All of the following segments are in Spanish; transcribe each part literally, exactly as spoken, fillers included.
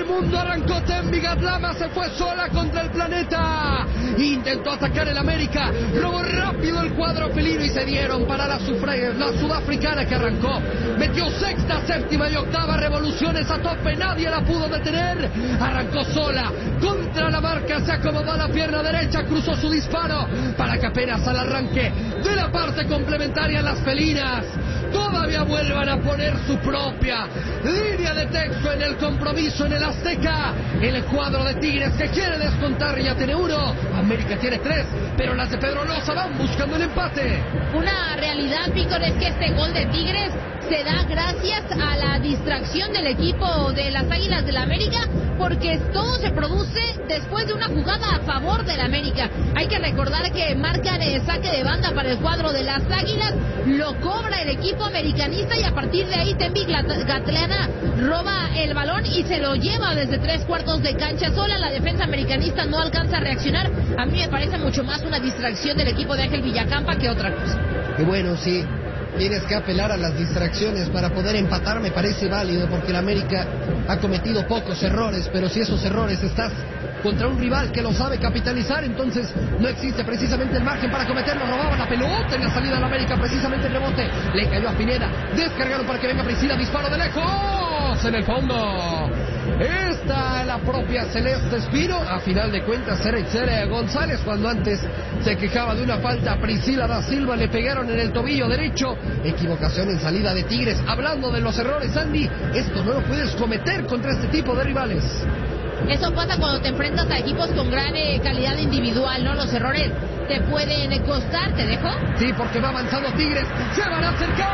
mundo. Arrancó Thembi Gatlama, se fue sola contra el planeta. Intentó atacar el América, robó rápido el cuadro felino y se dieron para la, sufra- la sudafricana que arrancó. Metió sexta, séptima y octava revoluciones a tope, nadie la pudo detener. Arrancó sola contra la marca, se acomodó a la pierna derecha, cruzó su disparo para que apenas al arranque de la parte complementaria las felinas todavía vuelvan a poner su propia línea de texto en el compromiso en el Azteca. El cuadro de Tigres que quiere descontar ya tiene uno, América tiene tres, pero las de Pedro Loza van buscando el empate. Una realidad, Víctor, es que este gol de Tigres se da gracias a la distracción del equipo de las Águilas del América, porque todo se produce después de una jugada a favor del América. Hay que recordar que marcan el saque de banda para el cuadro de las Águilas, lo cobra el equipo americanista y a partir de ahí Thembi Gatlana roba el balón y se lo lleva desde tres cuartos de cancha sola. La defensa americanista no alcanza a reaccionar. A mí me parece mucho más una distracción del equipo de Ángel Villacampa que otra cosa. Y bueno, sí, tienes que apelar a las distracciones para poder empatar, me parece válido, porque el América ha cometido pocos errores, pero si esos errores estás contra un rival que lo sabe capitalizar, entonces no existe precisamente el margen para cometerlo. Robaban la pelota en la salida del América, precisamente el rebote le cayó a Pineda, descargaron para que venga Priscila, disparo de lejos, en el fondo está la propia Celeste Espino. A final de cuentas era Itzel González, cuando antes se quejaba de una falta a Priscila da Silva, le pegaron en el tobillo derecho. Equivocación en salida de Tigres. Hablando de los errores, Andy, esto no lo puedes cometer contra este tipo de rivales. Eso pasa cuando te enfrentas a equipos con gran eh, calidad individual, ¿no? Los errores te pueden eh, costar, ¿te dejo? Sí, porque va avanzando Tigres, se van a acercar.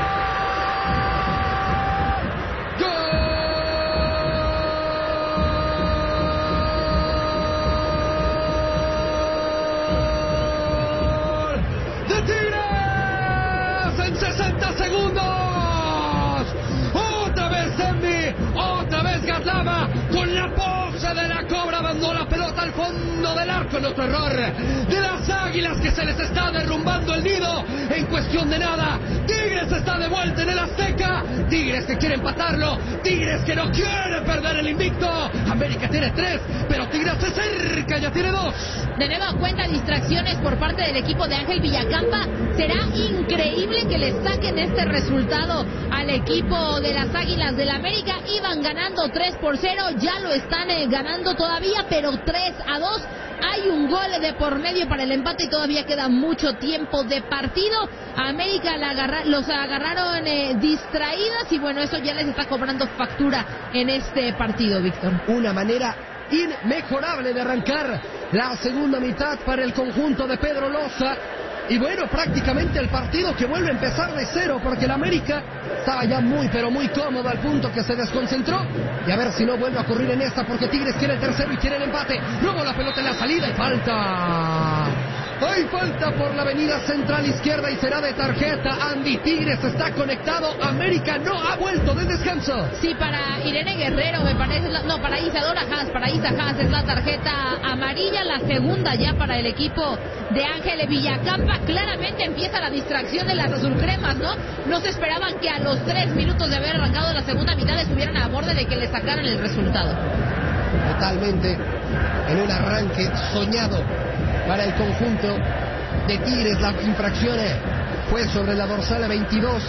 ¡Gol! ¡De Tigres! En sesenta segundos. Otra vez Thembi, otra vez Gatlama, con la pose de la cobra, mandó la pelota al fondo del arco. En otro error de las Águilas, que se les está derrumbando el nido en cuestión de nada. Tigres está de vuelta en el Azteca. Tigres que quiere empatarlo, Tigres que no quiere perder el invicto. América tiene tres, pero Tigres se acerca, ya tiene dos. De nueva cuenta, distracciones por parte del equipo de Ángel Villacampa. Será increíble que le saquen este resultado al equipo de las Águilas del América. Iban ganando tres por cero, ya lo están eh, ganando todavía, pero tres a dos. Hay un gol de por medio para el empate y todavía queda mucho tiempo de partido. A América la agarra, los agarraron eh, distraídas y bueno, eso ya les está cobrando factura en este partido, Víctor. Una manera inmejorable de arrancar la segunda mitad para el conjunto de Pedro Loza. Y bueno, prácticamente el partido que vuelve a empezar de cero, porque el América estaba ya muy pero muy cómodo al punto que se desconcentró. Y a ver si no vuelve a ocurrir en esta, porque Tigres quiere el tercero y quiere el empate. Luego la pelota en la salida y falta. Hay falta por la avenida central izquierda y será de tarjeta. Andy, Tigres está conectado, América no ha vuelto del descanso. Sí, para Irene Guerrero me parece, la, no, para Isadora Haas, para Isa Haas es la tarjeta amarilla, la segunda ya para el equipo de Ángel Villacampa. Claramente empieza la distracción de las azulcremas, ¿no? No se esperaban que a los tres minutos de haber arrancado la segunda mitad estuvieran a borde de que le sacaran el resultado. Totalmente, en un arranque soñado para el conjunto de Tigres. La infracción fue sobre la dorsal veintidós.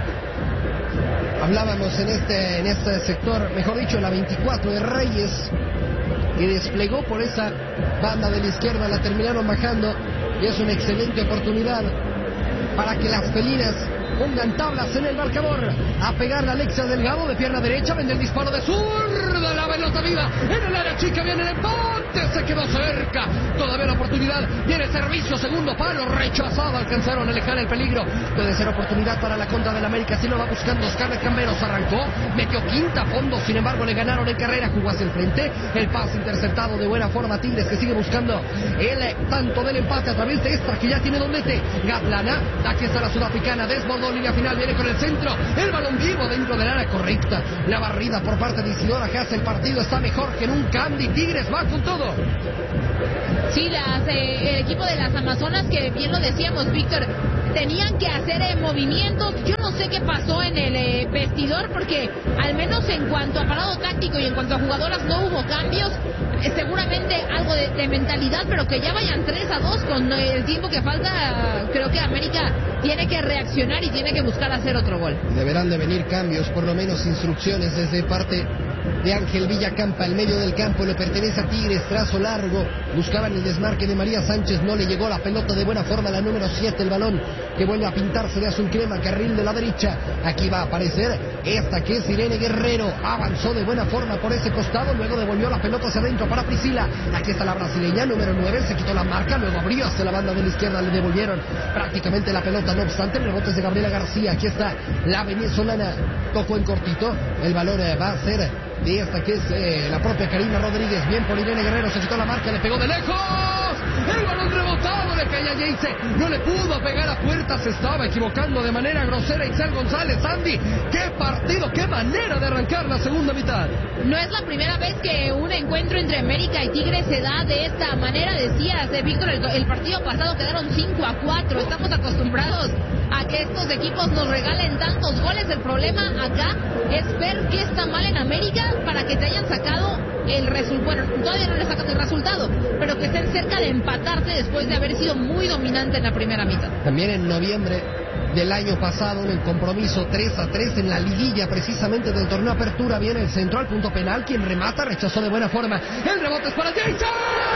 Hablábamos en este, en este sector, mejor dicho, la veinticuatro de Reyes, que desplegó por esa banda de la izquierda, la terminaron bajando y es una excelente oportunidad para que las felinas pongan tablas en el marcador. A pegarle a Alexia Delgado de pierna derecha, vende el disparo de zurda, la pelota viva en el área chica, viene el empate, se quedó cerca, todavía la oportunidad, viene el servicio, segundo palo, rechazado, alcanzaron a alejar el peligro, puede ser oportunidad para la contra del América, si lo va buscando Oscar de Camberos, arrancó, metió quinta a fondo, sin embargo le ganaron en carrera, jugó hacia el frente, el pase interceptado de buena forma, Tigres que sigue buscando el tanto del empate a través de esta que ya tiene doblete. Gatlana Aquí está la sudafricana, desbordó línea final, viene con el centro, el balón vivo dentro del área correcta. La barrida por parte de Isidora Haas, el partido está mejor que nunca. Andy Tigres va con todo. Sí, las, eh, el equipo de las Amazonas, que bien lo decíamos, Víctor, tenían que hacer eh, movimientos. Yo no sé qué pasó en el eh, vestidor, porque al menos en cuanto a parado táctico y en cuanto a jugadoras no hubo cambios. Eh, seguramente algo de, de mentalidad, pero que ya vayan tres a dos con el tiempo que falta. Creo que América tiene que reaccionar y tiene que buscar hacer otro gol. Deberán de venir cambios, por lo menos instrucciones desde parte de Ángel Villacampa. El medio del campo le pertenece a Tigres, trazo largo, buscaban el desmarque de María Sánchez, no le llegó la pelota de buena forma, la número siete, el balón que vuelve a pintarse de azul crema, carril de la derecha. Aquí va a aparecer esta que es Irene Guerrero, avanzó de buena forma por ese costado, luego devolvió la pelota hacia adentro para Priscila. Aquí está la brasileña, número nueve, se quitó la marca, luego abrió hacia la banda de la izquierda, le devolvieron prácticamente la pelota, no obstante, el rebote es de Gabriela García. Aquí está la venezolana, tocó en cortito, el balón eh, va a ser de esta que es eh, la propia Karina Rodríguez. Bien por Irene Guerrero, se quitó la marca, le pegó de lejos, el balón rebotado, le caía a Jace, no le pudo pegar a puerta, se estaba equivocando de manera grosera Itzel González. Andy, qué partido, qué manera de arrancar la segunda mitad. No es la primera vez que un encuentro entre América y Tigres se da de esta manera. Decías, eh, Víctor, el, el partido pasado quedaron cinco a cuatro, estamos acostumbrados a que estos equipos nos regalen tantos goles. El problema acá es ver qué está mal en América para que te hayan sacado el resultado. Bueno, todavía no le sacan el resultado, pero que estén cerca de empatarte después de haber sido muy dominante en la primera mitad. También en noviembre del año pasado, en el compromiso tres a tres en la liguilla precisamente del torneo Apertura, viene el centro al punto penal, quien remata, rechazó de buena forma, el rebote es para Jason.